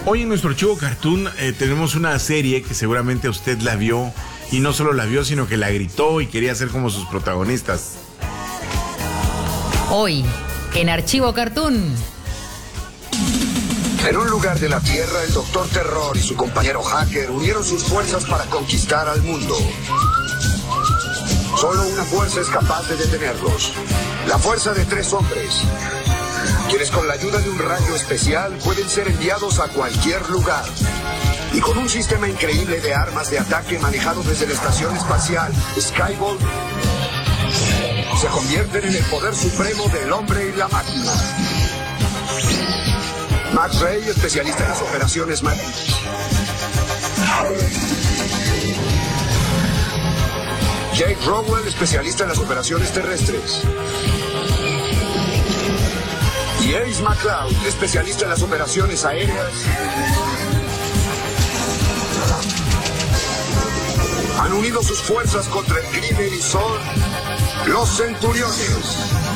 Hoy en nuestro Archivo Cartoon tenemos una serie que seguramente usted la vio, y no solo la vio, sino que la gritó y quería ser como sus protagonistas. Hoy, en Archivo Cartoon. En un lugar de la Tierra, el Doctor Terror y su compañero Hacker unieron sus fuerzas para conquistar al mundo. Solo una fuerza es capaz de detenerlos. La fuerza de 3 hombres, quienes con la ayuda de un rayo especial pueden ser enviados a cualquier lugar. Y con un sistema increíble de armas de ataque manejado desde la estación espacial Skybolt, se convierten en el poder supremo del hombre y la máquina. Max Ray, especialista en las operaciones marítimas. Jake Rowell, especialista en las operaciones terrestres. Y Ace McCloud, especialista en las operaciones aéreas. Han unido sus fuerzas contra el crimen y son los Centuriones.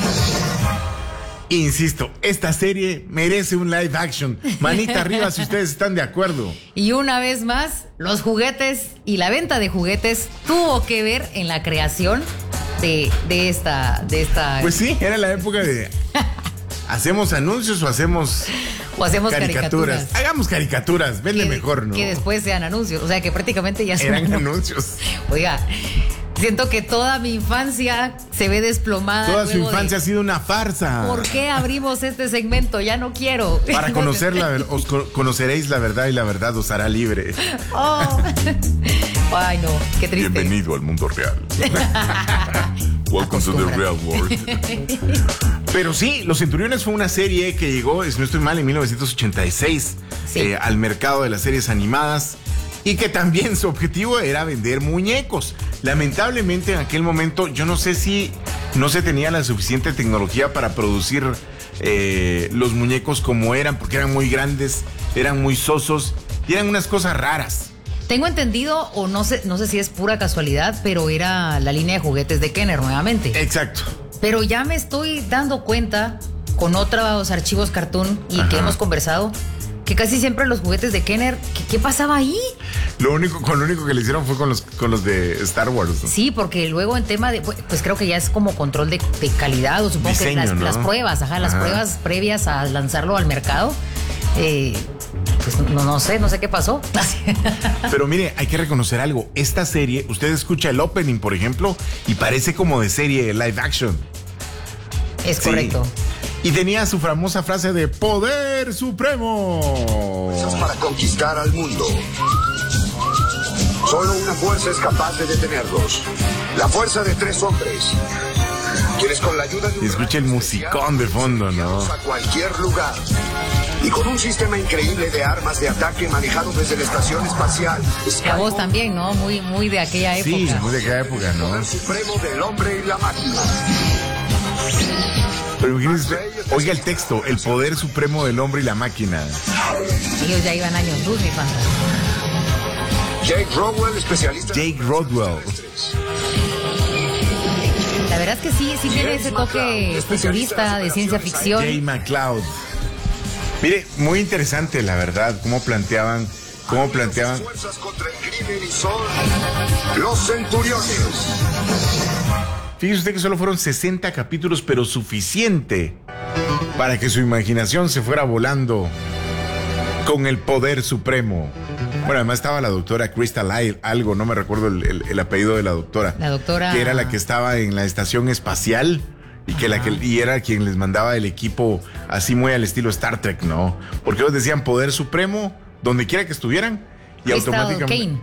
Insisto, esta serie merece un live action. Manita arriba si ustedes están de acuerdo. Y una vez más, los juguetes y la venta de juguetes tuvo que ver en la creación de esta. Pues sí, era la época de ¿hacemos anuncios o hacemos caricaturas? Hagamos caricaturas, vende mejor, ¿no? Que después sean anuncios, o sea que prácticamente ya son eran anuncios. Oiga, siento que toda mi infancia se ve desplomada. Toda su infancia ha sido una farsa. ¿Por qué abrimos este segmento? Ya no quiero. Para os conoceréis la verdad y la verdad os hará libre. Oh. Ay, no, qué triste. Bienvenido al mundo real. Welcome to the real world. Pero sí, Los Centuriones fue una serie que llegó, si no estoy mal, en 1986 sí. Al mercado de las series animadas. Y que también su objetivo era vender muñecos. Lamentablemente en aquel momento yo no sé si no se tenía la suficiente tecnología para producir los muñecos como eran, porque eran muy grandes, eran muy sosos y eran unas cosas raras. Tengo entendido, o no sé si es pura casualidad, pero era la línea de juguetes de Kenner nuevamente. Exacto. Pero ya me estoy dando cuenta con otros archivos cartoon y que hemos conversado, que casi siempre los juguetes de Kenner, ¿qué pasaba ahí? Lo único que le hicieron fue con los de Star Wars, ¿no? Sí, porque luego en tema de, pues creo que ya es como control de calidad, o supongo diseño, que ¿no? las pruebas, las pruebas previas a lanzarlo al mercado, pues no sé qué pasó. Pero mire, hay que reconocer algo. Esta serie, usted escucha el opening, por ejemplo, y parece como de serie live action. Es correcto. Y tenía su famosa frase de poder supremo. Fuerzas para conquistar al mundo. Solo una fuerza es capaz de detenerlos. La fuerza de 3 hombres, quienes con la ayuda de un escucha el musicón de fondo, ¿no? A cualquier lugar. Y con un sistema increíble de armas de ataque manejado desde la estación espacial La voz también, ¿no? Muy de aquella época. Sí, muy de aquella época, ¿no? El poder supremo del hombre y la máquina. Pero imagínense, oiga el texto, el poder supremo del hombre y la máquina. Ellos ya iban años luz, mi fan. Jake Rowell, especialista. Jake Rodwell. La verdad es que sí tiene ese toque futurista de ciencia ficción. Jake McCloud. Mire, muy interesante, la verdad, cómo planteaban. Fuerzas contra el crimen y son los Centuriones. Fíjese usted que solo fueron 60 capítulos, pero suficiente para que su imaginación se fuera volando con el poder supremo. Bueno, además estaba la doctora Crystal algo, no me recuerdo el apellido de la doctora. La doctora... Que era la que estaba en la estación espacial y era quien les mandaba el equipo así muy al estilo Star Trek, ¿no? Porque ellos decían poder supremo donde quiera que estuvieran y Crystal automáticamente...